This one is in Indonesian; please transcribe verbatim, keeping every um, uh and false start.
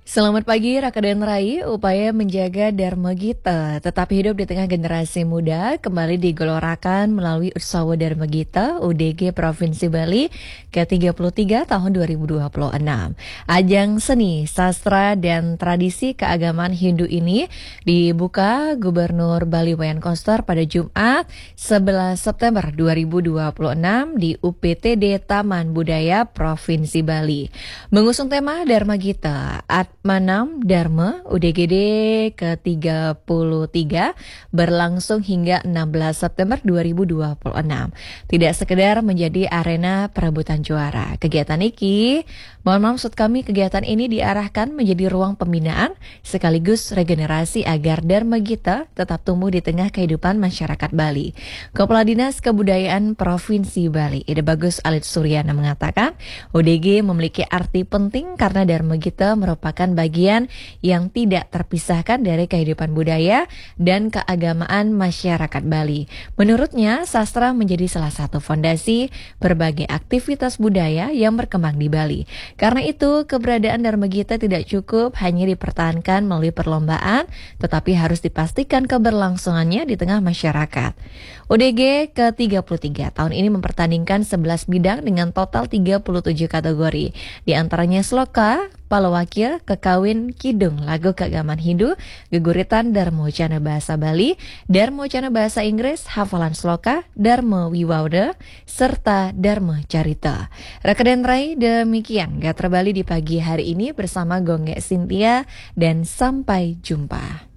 Selamat pagi Raka dan Rai, upaya menjaga Dharma Gita tetap hidup di tengah generasi muda kembali digelorakan melalui Utsawa Dharma Gita U D G Provinsi Bali ke tiga puluh tiga tahun dua ribu dua puluh enam. Ajang seni, sastra, dan tradisi keagamaan Hindu ini dibuka Gubernur Bali Wayan Koster pada Jumat sebelas September dua ribu dua puluh enam di U P T D Taman Budaya Provinsi Bali. Mengusung tema Dharma Gita, Atmanam Dharma U D G D ke tiga puluh tiga berlangsung hingga enam belas September dua ribu dua puluh enam. Tidak sekedar menjadi arena perebutan juara. Kegiatan ini, mohon maksud kami kegiatan ini diarahkan menjadi ruang pembinaan sekaligus regenerasi agar Dharma Gita tetap tumbuh di tengah kehidupan masyarakat Bali. Kepala Dinas Kebudayaan Provinsi Bali, Ide Bagus Alit Suryana mengatakan, U D G memiliki arti penting karena Dharma Gita merupakan bagian yang tidak terpisahkan dari kehidupan budaya dan keagamaan masyarakat Bali. Menurutnya, sastra menjadi salah satu fondasi berbagai aktivitas budaya yang berkembang di Bali. Karena itu, keberadaan Dharma Gita tidak cukup hanya dipertahankan melalui perlombaan, tetapi harus dipastikan keberlangsungannya di tengah masyarakat. U D G ke tiga puluh tiga tahun ini mempertandingkan sebelas bidang dengan total tiga puluh tujuh kategori. Di antaranya sloka, palawakil, kekawin, kidung, lagu keagamaan Hindu, geguritan Dharmocana bahasa Bali, Dharmocana bahasa Inggris, hafalan sloka, Dharma Wiwauda, serta Dharma Carita. Rekan Rai, demikian Gatra Bali di pagi hari ini bersama Gongge Cynthia dan sampai jumpa.